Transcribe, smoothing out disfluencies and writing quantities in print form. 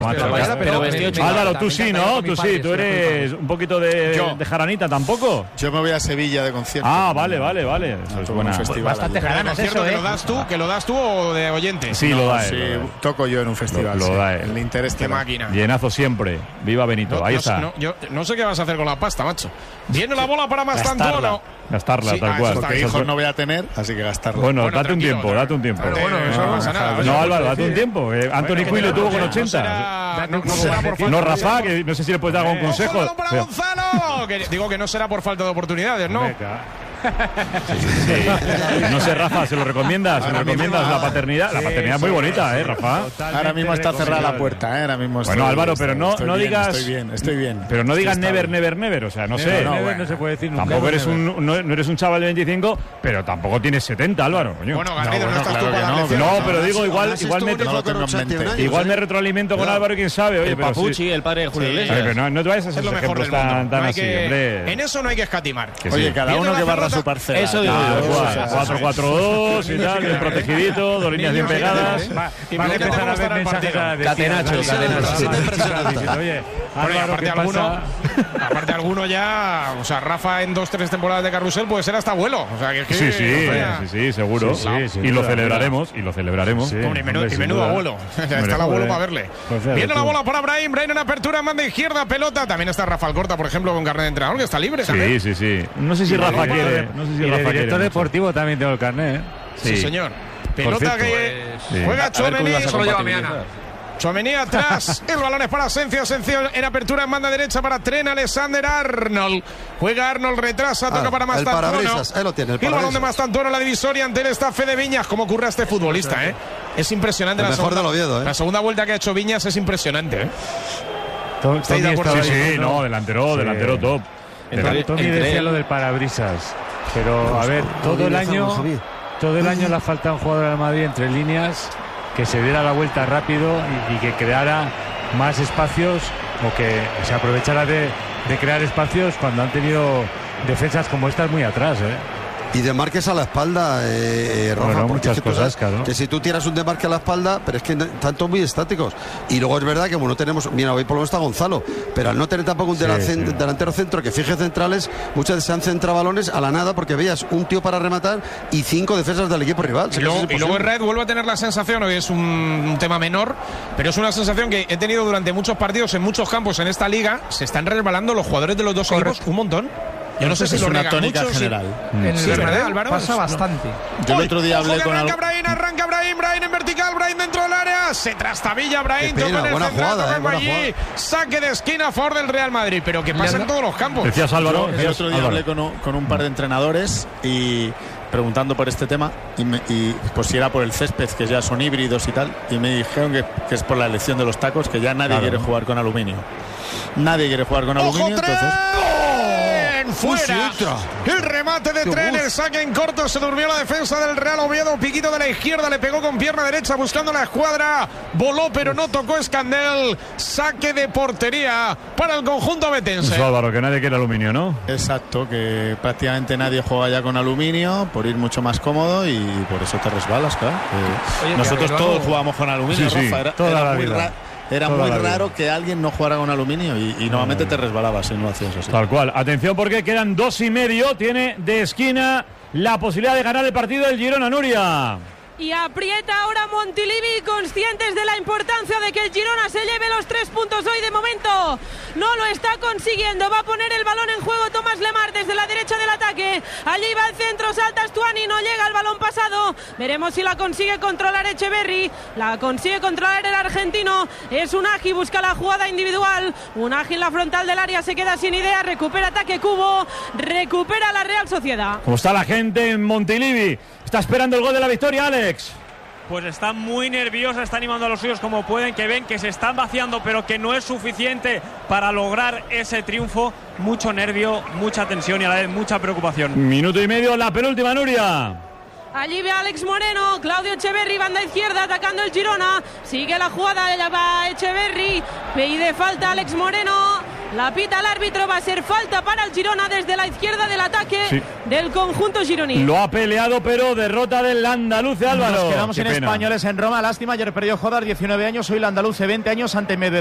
Álvaro, tú sí, ¿no? Tú sí, tú eres un poquito de jaranita, ¿tampoco? Yo me voy a Sevilla de concierto. Ah, vale. Eso es buena. Bastante jaranas eso, ¿Que lo das tú o de oyente? Sí, lo da él. Sí, toco yo en un festival. Lo da él. El interés de máquina. Llenazo siempre. Viva Benito. Ahí está. Yo no sé qué vas a hacer con la pasta, macho. Viene la bola para Mastantuono. Gastarla, tal cual. Porque hijos no voy a tener, así que gastarla. Bueno, date un tiempo. Bueno, eso no pasa nada. No, Álvaro, date un tiempo. Anthony Quinn lo tuvo con 80. No, Rafa, que no sé si le puedes dar algún consejo. Para Gonzalo. Digo que no será por falta de oportunidades, ¿no? Sí. No sé, Rafa, ¿se lo recomiendas? La paternidad? La paternidad es muy bonita, Rafa. Ahora mismo está cerrada la puerta, ahora mismo. Bueno, Álvaro, pero no digas. Estoy bien. Pero no digas never, o sea, no sé. No se puede decir nunca. Tampoco no eres un chaval de 25, pero tampoco tienes 70, Álvaro. Coño. Bueno, Garrido, no estás tú para la lección. No, pero digo, igual me retroalimento con Álvaro, quién sabe. Oye, el Papuchi, el padre de Julio Iglesias. No te vayas a hacer los ejemplos tan así, hombre. En eso no hay que escatimar. Oye, cada uno que barra su parcela. Eso digo yo. 4-4-2 y tal, bien protegidito, dos líneas bien pegadas. Van a empezar a ver mensajes Catenacho. Oye, aparte alguno ya, o sea, Rafa en 2-3 temporadas de carrusel puede ser hasta abuelo. O sea, que sí, seguro. Y lo celebraremos. Hombre, menudo abuelo. Está el abuelo para verle. Viene la bola para Brahim en apertura en banda izquierda, pelota. También está Rafa Alcorta, por ejemplo, con carnet de entrenador, que está libre. Sí. No sé si Rafa quiere. El director deportivo también tengo el carnet, Sí, señor. Pelota que juega Tchouaméni. Solo lleva Meana. Tchouaméni atrás. El balón es para Asensio en apertura en banda derecha para Trent Alexander-Arnold. Juega Arnold, retrasa, toca para Mastantuono. El parabrisas, ahí lo tiene. El balón de Mastantuono, la divisoria ante el estafe de Viñas. ¿Cómo ocurre a este futbolista, Es impresionante. El mejor del Oviedo, La segunda vuelta que ha hecho Viñas es impresionante, ¿Estáis de acuerdo? Sí, delantero top. Tony decía lo del parabrisas, pero a ver, todo el año le ha faltado un jugador al Madrid entre líneas que se diera la vuelta rápido y que creara más espacios o que se aprovechara de crear espacios cuando han tenido defensas como estas muy atrás, Y desmarques a la espalda, Rafa, muchas cosas, claro. Que si tú tiras un desmarque a la espalda, pero es que están todos muy estáticos. Y luego es verdad que no tenemos, mira, hoy por lo menos está Gonzalo, pero al no tener tampoco un delantero centro que fije centrales, muchas veces se han centrado balones a la nada porque veías un tío para rematar y 5 defensas del equipo rival. Y luego en Red vuelvo a tener la sensación, hoy es un tema menor, pero es una sensación que he tenido durante muchos partidos en muchos campos en esta liga. Se están resbalando los jugadores de los dos equipos un montón. Yo no sé si es una tónica general. En el verdad, Álvaro, pasa bastante. Yo el otro día hablé con arranca Brahim en vertical, Brahim dentro del área, se trastabilla Brahim, toca en el buena jugada, saque de esquina a favor del Real Madrid, pero que pasa en todos los campos. Decías, Álvaro. El otro día hablé con un par de entrenadores y preguntando por este tema y pues si era por el césped, que ya son híbridos y tal, y me dijeron que es por la elección de los tacos, que ya nadie quiere jugar con aluminio. Nadie quiere jugar con aluminio, entonces... Fuera. El remate de Tren, el saque en corto, se durmió la defensa del Real Oviedo, piquito de la izquierda, le pegó con pierna derecha buscando la escuadra, voló pero no tocó Escandel, saque de portería para el conjunto betense. Eso, Álvaro, que nadie quiere aluminio, ¿no? Exacto, que prácticamente nadie juega ya con aluminio por ir mucho más cómodo y por eso te resbalas, claro. Oye, nosotros todos jugamos con aluminio, Rafa, era muy raro que alguien no jugara con aluminio y normalmente te resbalabas si no hacías así. Tal cual. Atención porque quedan 2:30. Tiene de esquina la posibilidad de ganar el partido del Girona, Nuria. Y aprieta ahora Montilivi, conscientes de la importancia de que el Girona se lleve los 3 puntos hoy. De momento no lo está consiguiendo. Va a poner el balón en juego Tomás Lemar desde la derecha del ataque. Allí va el centro, salta Stuani, no llega el balón pasado. Veremos si la consigue controlar Echeverri. La consigue controlar el argentino. Es Unagi, busca la jugada individual. Unagi en la frontal del área, se queda sin idea. Recupera ataque Cubo, recupera la Real Sociedad. ¿Cómo está la gente en Montilivi? Está esperando el gol de la victoria, Alex. Pues está muy nerviosa, está animando a los suyos como pueden, que ven que se están vaciando, pero que no es suficiente para lograr ese triunfo. Mucho nervio, mucha tensión y a la vez mucha preocupación. Minuto y medio, la penúltima, Nuria. Allí ve a Alex Moreno, Claudio Echeverri, banda izquierda, atacando el Girona. Sigue la jugada, ya va Echeverri, pide falta Alex Moreno. La pita el árbitro, va a ser falta para el Girona desde la izquierda del ataque del conjunto gironí. Lo ha peleado, pero derrota del andaluz, Álvaro. Nos quedamos en Españoles en Roma. Lástima, ayer perdió Jodar, 19 años, hoy el andaluz 20 años ante Medvedev.